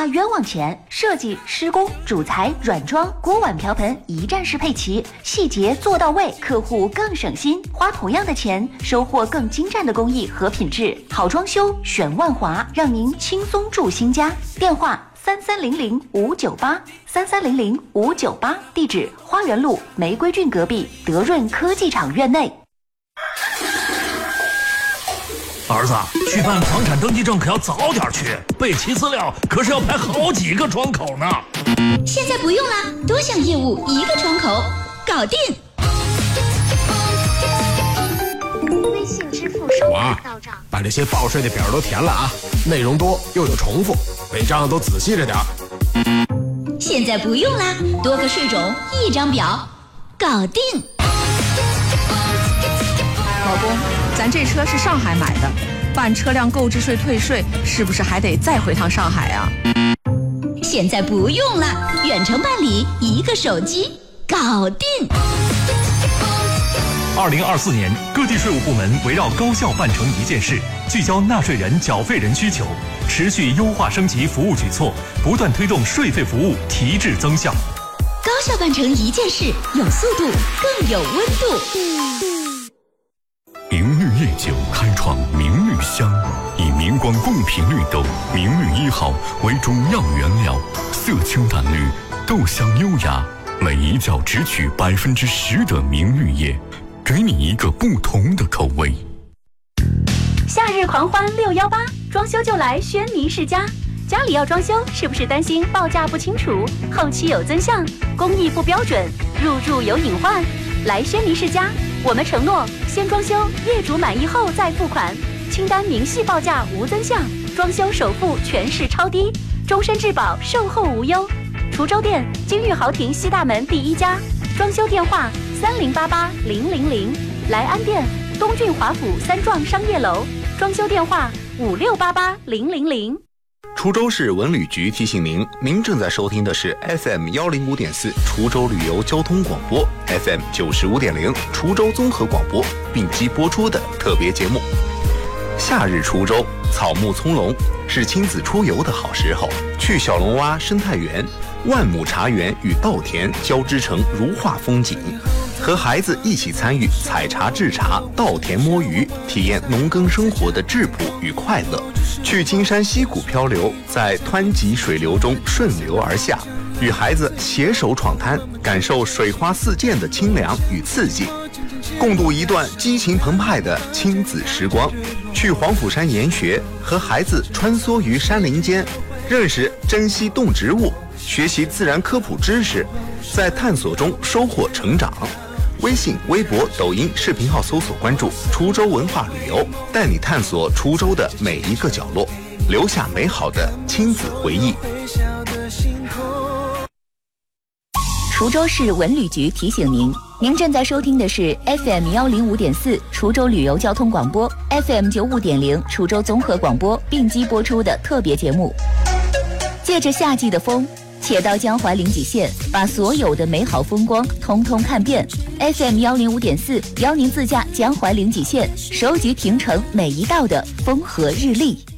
花冤枉钱，设计、施工、主材、软装、锅碗瓢盆一站式配齐，细节做到位，客户更省心。花同样的钱，收获更精湛的工艺和品质。好装修选万华，让您轻松住新家。电话3300-598，3300-598，地址花园路玫瑰郡隔壁德润科技厂院内。 儿子，去办房产登记证可要早点去，备齐资料可是要排好几个窗口呢。 现在不用了，多项业务一个窗口，搞定。 微信支付收款到账。 把这些报税的表都填了啊，内容多又有重复，违章都仔细着点。 现在不用啦，多个税种一张表，搞定。 老公，咱这车是上海买的，办车辆购置税退税是不是还得再回趟上海啊？ 现在不用了，远程办理，一个手机，搞定。 2024年，各地税务部门围绕高效办成一件事，聚焦纳税人、缴费人需求，持续优化升级服务举措，不断推动税费服务提质增效。 高效办成一件事，有速度，更有温度。 明绿夜酒开创明绿香，以明光贡品绿豆明绿1号为主要原料，色清淡绿，豆香优雅，每一角只取10%的明绿叶，给你一个不同的口味。 夏日狂欢618，装修就来轩尼诗家。家里要装修，是不是担心报价不清楚，后期有增项，工艺不标准，入住有隐患？来轩尼诗家，我们承诺先装修，业主满意后再付款，清单明细报价无增项，装修首付全市超低，终身质保，售后无忧。滁州店金玉豪庭西大门第1家，装修电话3088-000，来安店东郡华府3幢商业楼，装修电话5688-000。 滁州市文旅局提醒您，您正在收听的是 FM 105.4滁州旅游交通广播 ，FM 95.0滁州综合广播并机播出的特别节目。夏日滁州草木葱茏，是亲子出游的好时候。去小龙洼生态园、万亩茶园与稻田交织成如画风景，和孩子一起参与采茶制茶、稻田摸鱼，体验农耕生活的质朴与快乐。去金山溪谷漂流，在湍急水流中顺流而下，与孩子携手闯滩，感受水花四溅的清凉与刺激，共度一段激情澎湃的亲子时光。去黄甫山研学，和孩子穿梭于山林间，认识珍稀动植物，学习自然科普知识，在探索中收获成长。微信、微博、抖音视频号搜索关注滁州文化旅游，带你探索滁州的每一个角落，留下美好的亲子回忆。 滁州市文旅局提醒您，您正在收听的是 FM 105.4滁州旅游交通广播 ，FM 95.0滁州综合广播并机播出的特别节目。借着夏季的风，且到江淮临济县，把所有的美好风光通通看遍。FM 105.4邀您自驾江淮临济县，收集平城每一道的风和日丽。